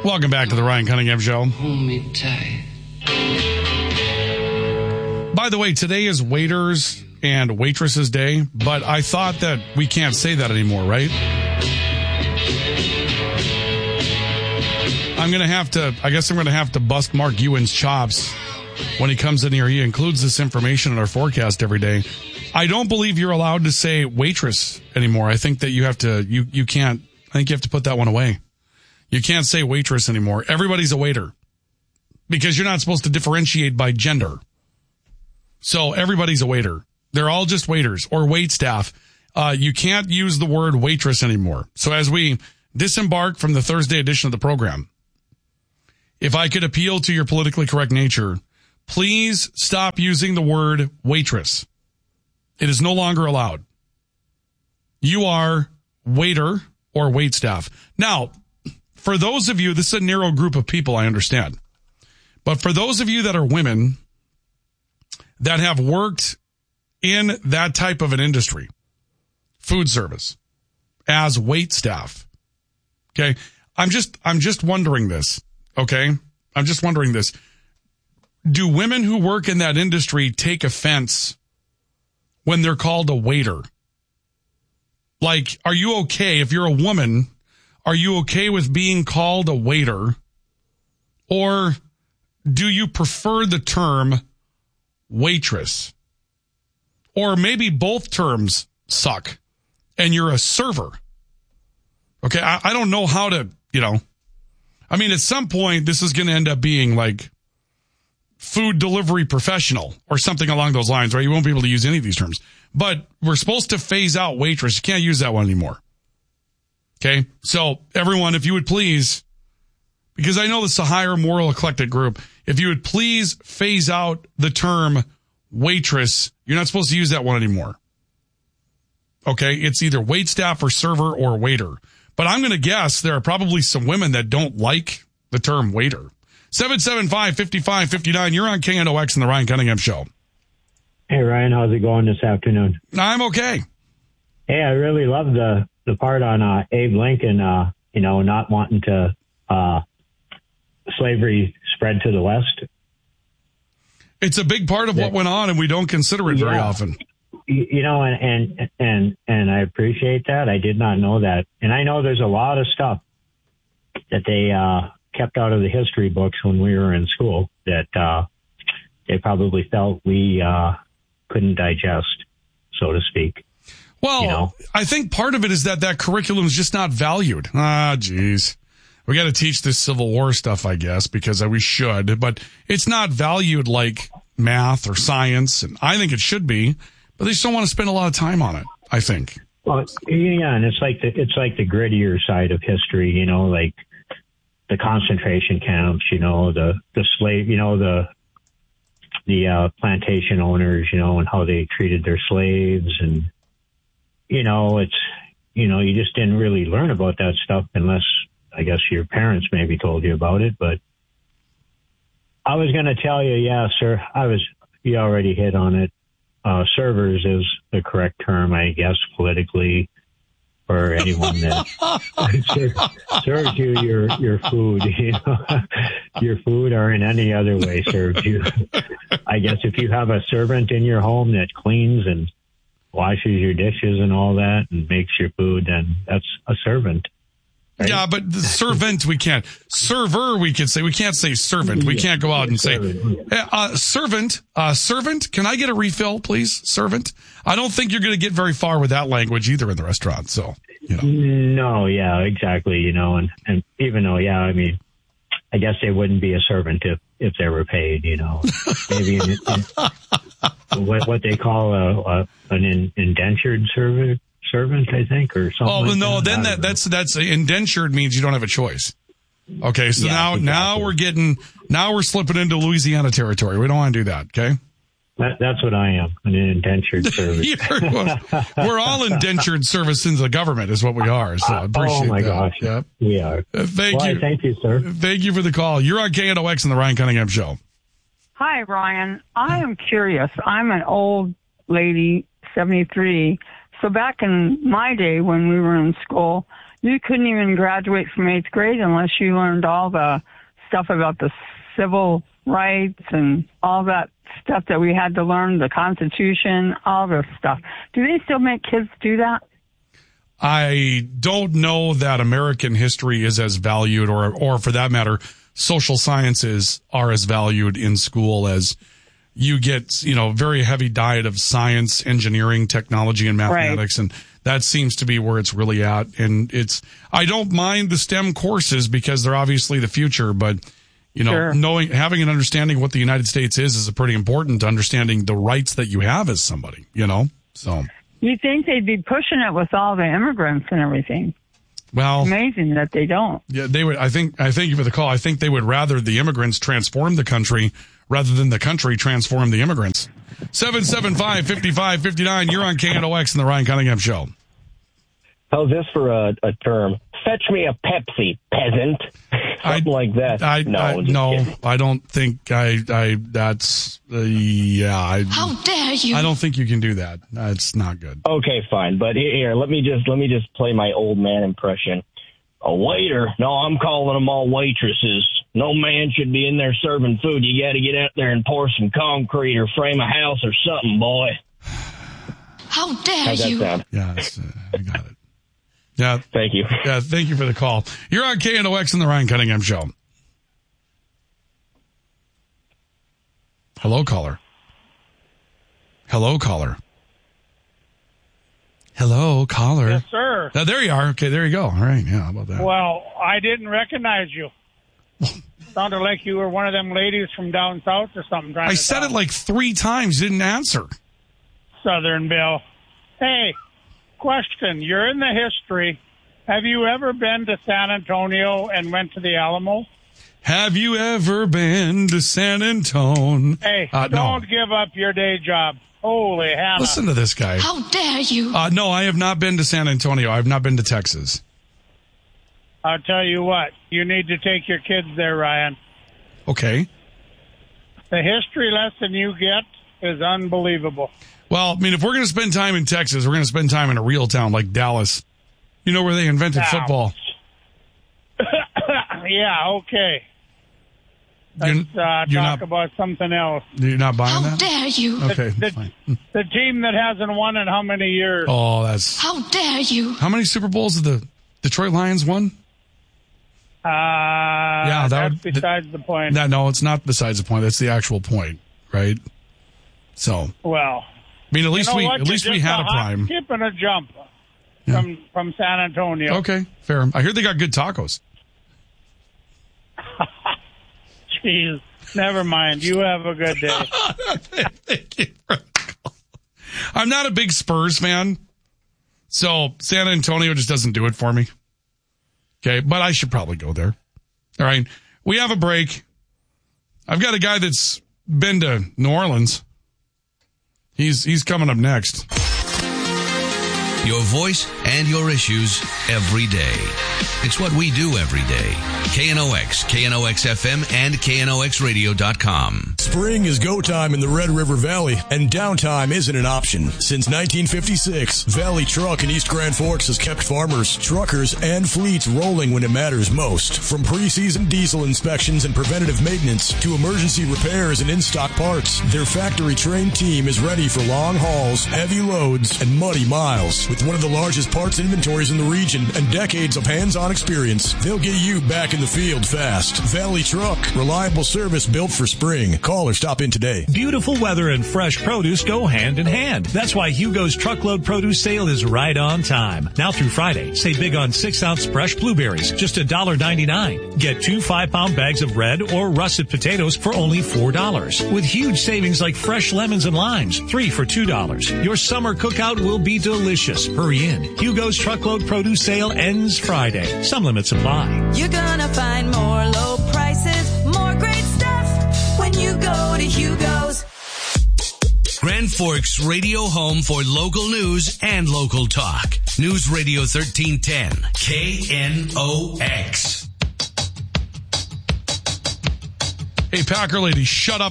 Welcome back to the Ryan Cunningham Show. Hold me tight. By the way, today is Waiters and Waitresses Day, but I thought that we can't say that anymore, right? I guess I'm going to have to bust Mark Ewan's chops when he comes in here. He includes this information in our forecast every day. I don't believe you're allowed to say waitress anymore. I think that you have to, you can't, I think you have to put that one away. You can't say waitress anymore. Everybody's a waiter because you're not supposed to differentiate by gender. So everybody's a waiter. They're all just waiters or wait staff. You can't use the word waitress anymore. So as we disembark from the Thursday edition of the program, if I could appeal to your politically correct nature, please stop using the word waitress. It is no longer allowed. You are waiter or wait staff. Now, for those of you, this is a narrow group of people, I understand. But for those of you that are women that have worked in that type of an industry, food service, as wait staff, okay, I'm just wondering this, okay? I'm just wondering this. Do women who work in that industry take offense when they're called a waiter? Like, are you okay, if you're a woman, are you okay with being called a waiter? Or do you prefer the term waitress? Or maybe both terms suck and you're a server. Okay, I don't know how to, I mean, at some point, this is going to end up being like food delivery professional or something along those lines, right? You won't be able to use any of these terms. But we're supposed to phase out waitress. You can't use that one anymore. Okay, so everyone, if you would please, because I know this is a higher moral eclectic group, if you would please phase out the term waitress. You're not supposed to use that one anymore. Okay, it's either wait staff or server or waiter. But I'm going to guess there are probably some women that don't like the term waiter. 775-5559, you're on KNOX and the Ryan Cunningham Show. Hey, Ryan, how's it going this afternoon? I'm okay. Hey, I really love the part on Abe Lincoln, not wanting to slavery spread to the West. It's a big part of what went on, and we don't consider it very often. And I appreciate that. I did not know that. And I know there's a lot of stuff that they kept out of the history books when we were in school that they probably felt we couldn't digest, so to speak. Well, I think part of it is that curriculum is just not valued. Geez. We got to teach this Civil War stuff, I guess, because we should, but it's not valued like math or science, and I think it should be, but they just don't want to spend a lot of time on it, I think. Well, yeah, and it's like the grittier side of history, like the concentration camps, the slave, the plantation owners, and how they treated their slaves, and it's you just didn't really learn about that stuff unless, I guess, your parents maybe told you about it. But I was going to tell you, yeah, sir, you already hit on it. Servers is the correct term, I guess, politically, for anyone that serves you your food, your food, or in any other way serves you. I guess if you have a servant in your home that cleans and washes your dishes and all that and makes your food, then that's a servant. Right? Yeah, but the servant we can't. Server we can say. We can't say servant. We can't go out and say, servant, can I get a refill, please? Servant. I don't think you're going to get very far with that language either in the restaurant. So, No, yeah, exactly. And even though, yeah, I mean, I guess they wouldn't be a servant if they were paid, maybe what they call an indentured servant, I think, or something. Oh, like no, that. then that's indentured means you don't have a choice. Okay, so now we're slipping into Louisiana territory. We don't want to do that, okay? That's what I am, an indentured service. We're all indentured service in the government is what we are, so I appreciate that. Oh, my gosh. Yep. We are. Thank you. Thank you, sir. Thank you for the call. You're on KNOX and the Ryan Cunningham Show. Hi, Ryan. I am curious. I'm an old lady, 73. So back in my day when we were in school, you couldn't even graduate from 8th grade unless you learned all the stuff about the civil rights and all that stuff that we had to learn, the Constitution, all this stuff. Do they still make kids do that? I don't know that American history is as valued, or for that matter, social sciences are as valued in school as you get, very heavy diet of science, engineering, technology, and mathematics. Right. And that seems to be where it's really at. And I don't mind the STEM courses because they're obviously the future, but sure. Having an understanding of what the United States is pretty important to understanding the rights that you have as somebody, so. You'd think they'd be pushing it with all the immigrants and everything. Well, it's amazing that they don't. Yeah, they would. I thank you for the call. I think they would rather the immigrants transform the country rather than the country transform the immigrants. 775-5559. You're on KNOX and the Ryan Cunningham Show. How's this for a term? Fetch me a Pepsi, peasant. Something like that. I don't think that's, How dare you? I don't think you can do that. That's not good. Okay, fine. But here, let me just play my old man impression. A waiter? No, I'm calling them all waitresses. No man should be in there serving food. You got to get out there and pour some concrete or frame a house or something, boy. How dare How's you? That sound? Yeah, I got it. Yeah. Thank you. Yeah, thank you for the call. You're on KNOX and the Ryan Cunningham Show. Hello, caller. Hello, caller. Hello, caller. Yes, sir. There you are. Okay, there you go. All right. Yeah, how about that? Well, I didn't recognize you. Sounded like you were one of them ladies from down south or something. I said it like 3 times. Didn't answer. Southern Bill. Hey, question. You're in the history. Have you ever been to San Antonio and went to the Alamo? Have you ever been to San Antonio? Hey, don't give up your day job. Holy Hannah. Listen to this guy. How dare you? No, I have not been to San Antonio. I have not been to Texas. I'll tell you what. You need to take your kids there, Ryan. Okay. The history lesson you get is unbelievable. Well, I mean, if we're going to spend time in Texas, we're going to spend time in a real town like Dallas. You know, where they invented football. Yeah, okay. Let's talk about something else. You're not buying that? How dare you? Okay, fine. The team that hasn't won in how many years? Oh, that's... How dare you? How many Super Bowls have the Detroit Lions won? That's besides the point. No, it's not besides the point. That's the actual point, right? So... Well... I mean, at least we had a prime. Skip and a jump from San Antonio. Okay, fair. I hear they got good tacos. Jeez, never mind. You have a good day. Thank you for the call. I'm not a big Spurs fan, so San Antonio just doesn't do it for me. Okay, but I should probably go there. All right, we have a break. I've got a guy that's been to New Orleans. He's coming up next. Your voice and your issues every day. It's what we do every day. KNOX, KNOX-FM, and KNOXradio.com. Spring is go time in the Red River Valley, and downtime isn't an option. Since 1956, Valley Truck in East Grand Forks has kept farmers, truckers, and fleets rolling when it matters most. From pre-season diesel inspections and preventative maintenance to emergency repairs and in-stock parts, their factory-trained team is ready for long hauls, heavy loads, and muddy miles. With one of the largest parts inventories in the region and decades of hands-on experience, they'll get you back in the field fast. Valley Truck, reliable service built for spring. Call or stop in today. Beautiful weather and fresh produce go hand in hand. That's why Hugo's Truckload Produce Sale is right on time. Now through Friday, save big on 6-ounce fresh blueberries, just $1.99. Get 2 5-pound bags of red or russet potatoes for only $4. With huge savings like fresh lemons and limes, 3 for $2. Your summer cookout will be delicious. Hurry in. Hugo's Truckload Produce Sale ends Friday. Some limits apply. You're gonna find more low prices, more great stuff when you go to Hugo's. Grand Forks radio home for local news and local talk. News Radio 1310, KNOX. Hey, Packer lady, shut up